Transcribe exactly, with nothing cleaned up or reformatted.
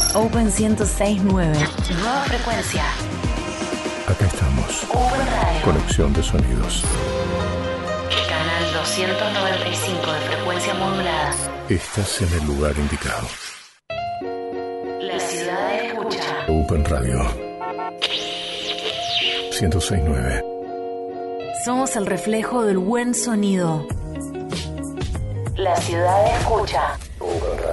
Open ciento seis punto nueve. Nueva frecuencia. Acá estamos. Open Radio. Conexión de sonidos. Canal doscientos noventa y cinco de frecuencia modulada. Estás en el lugar indicado. La ciudad escucha. Open Radio. ciento seis punto nueve. Somos el reflejo del buen sonido. La ciudad escucha. Open Radio.